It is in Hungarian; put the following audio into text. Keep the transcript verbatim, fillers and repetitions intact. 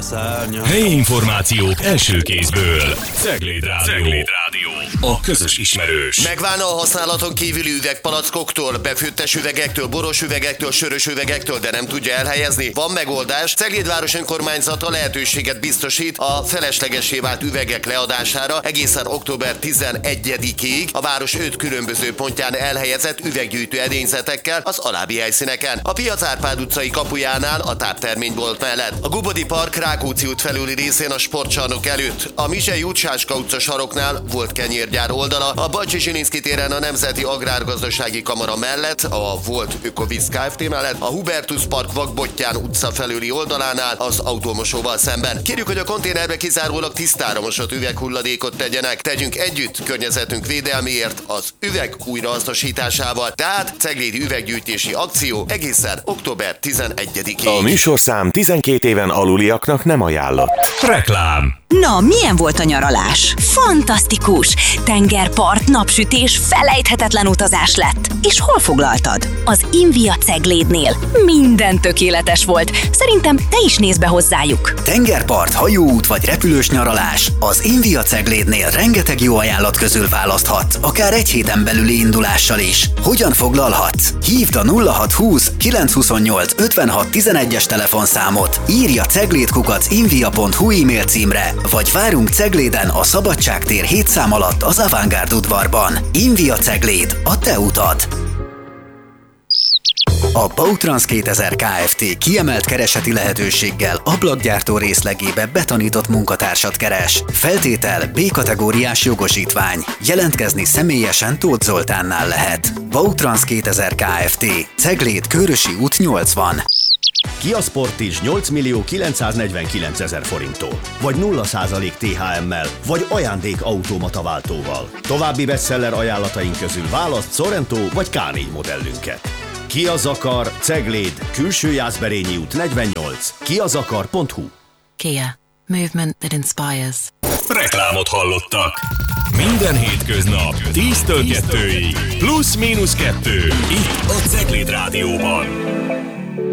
szárnya. Helyi információk első kézből. Cegléd Rádió. Cegléd Rádió. A közös ismerős. Megválna a használaton kívüli üvegpalackoktól, befőttes üvegektől, boros üvegektől, sörös üvegektől, de nem tudja elhelyezni? Van megoldás. Cegléd város önkormányzata lehetőséget biztosít a feleslegessé vált üvegek leadására egészen október tizenegyedikéig a város öt különböző pontján elhelyezett üveggyűjtő edényzetekkel az alábbi helyszíneken. A Piac Árpád utcai kapujánál a tápterménybolt mellett, a Gubodi Park Rákóczi út felüli részén a sportcsarnok előtt, a Mizsei út Sáska utca saroknál volt kenyérgyár oldala, a Bajcsi Zsilinszky téren a Nemzeti Agrárgazdasági Kamara mellett, a volt Ökovíz Kft. Mellett, a Hubertus Park Vakbottyán utca felüli oldalánál az autómosóval szemben. Kérjük, hogy a konténerbe kizárólag tisztára mosott üveghulladékot tegyenek. Tegyünk együtt környezetünk védelméért az üveg újrahasznosításával. Tehát ceglédi üveggyűjtési akció egészen október tizenegyedikéig. A műsorszám tizenkét éven aluliaknak nem ajánlott. Reklám. Na, milyen volt a nyaralás? Fantasztikus! Tengerpart, napsütés, felejthetetlen utazás lett. És hol foglaltad? Az Invia Ceglédnél. Minden tökéletes volt. Szerintem te is nézd be hozzájuk. Tengerpart, hajóút vagy repülős nyaralás. Az Invia Ceglédnél rengeteg jó ajánlat közül választhat, akár egy héten belüli indulással is. Hogyan foglalhatsz? Hívd a nulla hat húsz kilencszázhuszonnyolc ötvenhat tizenegyes telefonszámot, írj a ceglédkukac invia pont hu e-mail címre, vagy várunk Cegléden a Szabadságtér hét szám alatt az Avantgárd udvarban. Invia Cegléd, a te utad! A Bautrans kétezer Kft. Kiemelt kereseti lehetőséggel ablakgyártó részlegébe betanított munkatársat keres. Feltétel B-kategóriás jogosítvány. Jelentkezni személyesen Tóth Zoltánnál lehet. Bautrans kétezer Kft. Cegléd, Kőrösi út nyolcvan. Kia Sportage nyolc millió kilencszáznegyvenkilencezer forinttól, vagy nulla százalék té há emmel, vagy ajándék automata váltóval. További bestseller ajánlataink közül választ Sorento vagy ká négy modellünket. Kia Zakar, Cegléd, Külső Jászberényi út negyvennyolc, kiazakar pont hu. Kia. Movement that inspires. Reklámot hallottak. Minden hétköznap tíztől kettőig. Plusz-mínusz kettő. Itt a Cegléd Rádióban.